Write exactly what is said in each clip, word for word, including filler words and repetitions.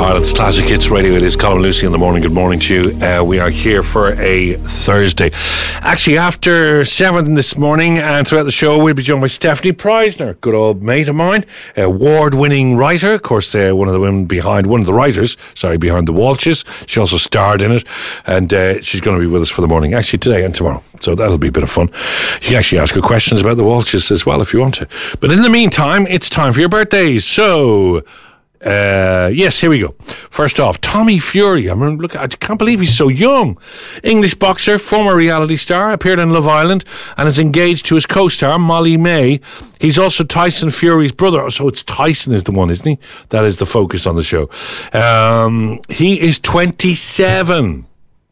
Ireland's Classic Hits Radio. It is Colin Lucy in the morning. Good morning to you. Uh, we are here for a Thursday. Actually, after seven this morning and throughout the show, we'll be joined by Stephanie Preisner, good old mate of mine, award-winning writer. Of course, uh, one of the women behind, one of the writers, sorry, behind The Walshes. She also starred in it, and uh, she's going to be with us for the morning, actually today and tomorrow. So that'll be a bit of fun. You can actually ask her questions about The Walshes as well if you want to. But in the meantime, it's time for your birthdays. So... Uh, yes, here we go. First off, Tommy Fury. I mean, look, I can't believe he's so young. English boxer, former reality star, appeared on Love Island and is engaged to his co-star, Molly May. He's also Tyson Fury's brother. So it's Tyson is the one, isn't he? That is the focus on the show. Um, he is twenty-seven.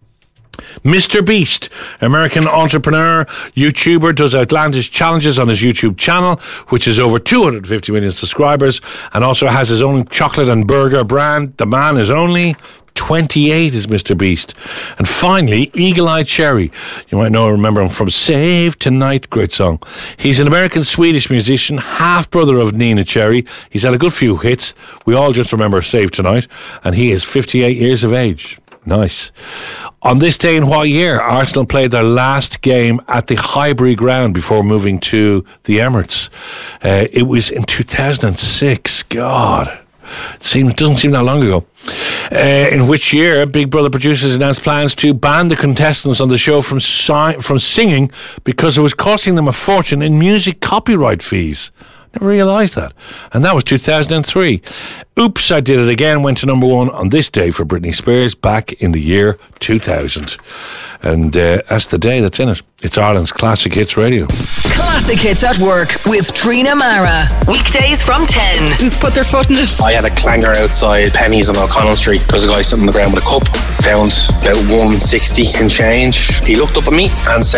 Mister Beast, American entrepreneur, YouTuber, does outlandish challenges on his YouTube channel, which has over two hundred fifty million subscribers, and also has his own chocolate and burger brand. The man is only twenty-eight, is Mister Beast. And finally, Eagle Eye Cherry. You might know, remember him from Save Tonight, great song. He's an American-Swedish musician, half-brother of Nina Cherry. He's had a good few hits. We all just remember Save Tonight, and he is fifty-eight years of age. Nice. On this day in what year, Arsenal played their last game at the Highbury ground before moving to the Emirates? Uh, it was in two thousand six. God, it, seems, it doesn't seem that long ago. Uh, in which year Big Brother producers announced plans to ban the contestants on the show from si- from singing because it was costing them a fortune in music copyright fees. Never realised that. And that was two thousand three. Oops, I Did It Again went to number one on this day for Britney Spears back in the year two thousand. And uh, that's the day that's in it. It's Ireland's Classic Hits Radio. Classic Hits at Work with Trina Mara. Weekdays from ten. Who's put their foot in it? I had a clanger outside Penny's on O'Connell Street. There was a guy sitting on the ground with a cup. Found about one sixty in change. He looked up at me and said,